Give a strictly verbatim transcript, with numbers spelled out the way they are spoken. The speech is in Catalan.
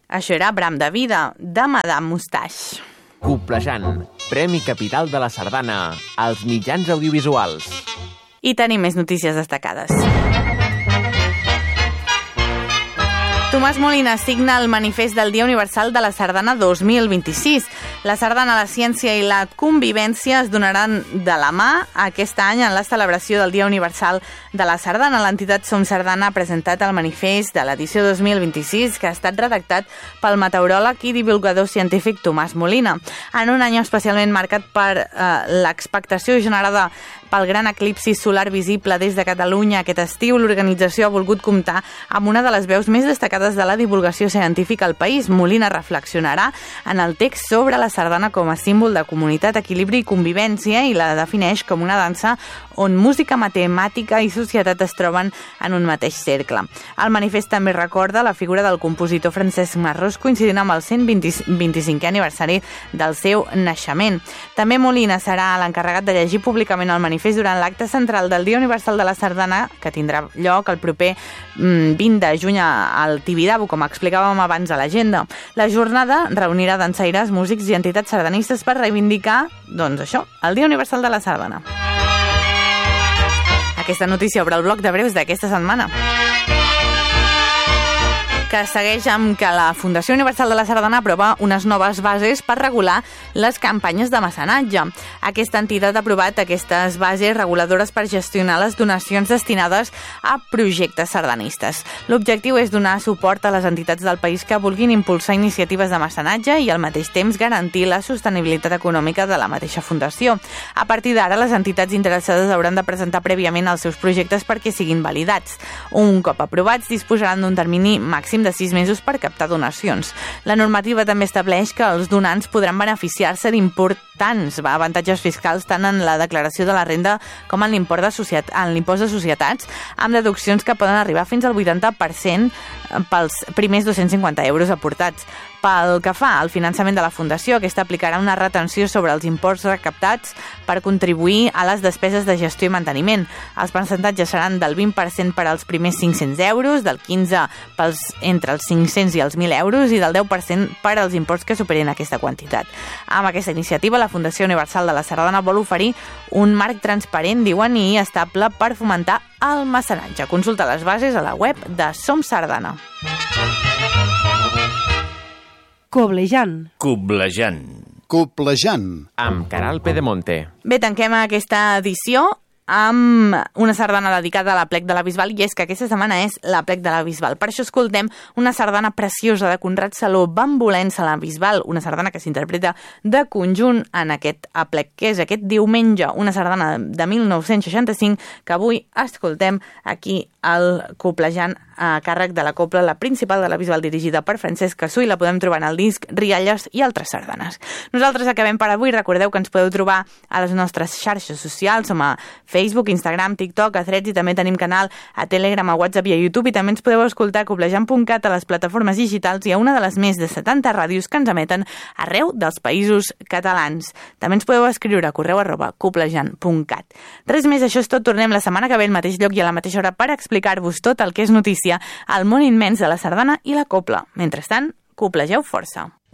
Això era Bram de Vida, de Madame Moustache. Coplejant, Premi Capital de la Sardana, als mitjans audiovisuals. I tenim més notícies destacades. Tomàs Molina signa el manifest del Dia Universal de la Sardana dos mil vint-i-sis. La sardana, la ciència i la convivència es donaran de la mà aquest any en la celebració del Dia Universal de la Sardana. L'entitat Som Sardana ha presentat el manifest de l'edició dos mil vint-i-sis, que ha estat redactat pel meteoròleg i divulgador científic Tomàs Molina. En un any especialment marcat per eh, l'expectació generada pel gran eclipsi solar visible des de Catalunya aquest estiu, l'organització ha volgut comptar amb una de les veus més destacades de la divulgació científica al país. Molina reflexionarà en el text sobre la sardana com a símbol de comunitat, equilibri i convivència i la defineix com una dansa on música, matemàtica i societat es troben en un mateix cercle. El manifest també recorda la figura del compositor Francesc Marrós, coincidint amb el cent vint-i-cinquè aniversari del seu naixement. També Molina serà l'encarregat de llegir públicament el manifest durant l'acte central del Dia Universal de la Sardana, que tindrà lloc el proper vint de juny al Tibidabo, com explicàvem abans a l'agenda. La jornada reunirà dansaires, músics i entitats sardanistes per reivindicar, doncs això, el Dia Universal de la Sardana. Aquesta notícia obre el bloc de breus d'aquesta setmana, que segueix amb que la Fundació Universal de la Sardana aprova unes noves bases per regular les campanyes de mecenatge. Aquesta entitat ha aprovat aquestes bases reguladores per gestionar les donacions destinades a projectes sardanistes. L'objectiu és donar suport a les entitats del país que vulguin impulsar iniciatives de mecenatge i al mateix temps garantir la sostenibilitat econòmica de la mateixa fundació. A partir d'ara, les entitats interessades hauran de presentar prèviament els seus projectes perquè siguin validats. Un cop aprovats, disposaran d'un termini màxim de sis mesos per captar donacions. La normativa també estableix que els donants podran beneficiar-se d'importants avantatges fiscals tant en la declaració de la renda com en l'impost de, societ- en l'impost de societats, amb deduccions que poden arribar fins al vuitanta per cent pels primers dos-cents cinquanta euros aportats. Pel que fa al finançament de la Fundació, aquesta aplicarà una retenció sobre els imports recaptats per contribuir a les despeses de gestió i manteniment. Els percentatges seran del vint per cent per als primers cinc-cents euros, del quinze per cent pels, entre els cinc-cents i els mil euros i del deu per cent per als imports que superin aquesta quantitat. Amb aquesta iniciativa, la Fundació Universal de la Sardana vol oferir un marc transparent, diuen, i estable per fomentar el mecenatge. Consulta les bases a la web de Som Sardana. Coblejant. Coblejant. Coblejant. Amb Caral Pedemonte. Bé, tanquem aquesta edició amb una sardana dedicada a l'Aplec de la Bisbal, i és que aquesta setmana és l'Aplec de la Bisbal. Per això escoltem una sardana preciosa de Conrad Saló, Bambolença la Bisbal, una sardana que s'interpreta de conjunt en aquest Aplec, que és aquest diumenge, una sardana de mil nou-cents seixanta-cinc que avui escoltem aquí al Coplejant, a càrrec de la cobla La Principal de la Bisbal, dirigida per Francesc Cassú, i la podem trobar en el disc Rialles i altres sardanes. Nosaltres acabem per avui. Recordeu que ens podeu trobar a les nostres xarxes socials, som a Facebook, Instagram, TikTok, a Threads, i també tenim canal a Telegram, a WhatsApp i a YouTube, i també ens podeu escoltar a coblejant punt cat a les plataformes digitals i a una de les més de setanta ràdios que ens emeten arreu dels països catalans. També ens podeu escriure a correu arroba coblejant punt cat. Res més, això és tot. Tornem la setmana que ve al mateix lloc i a la mateixa hora per explicar-vos tot el que és notícia al món immens de la sardana i la cobla. Mentrestant, coblegeu força.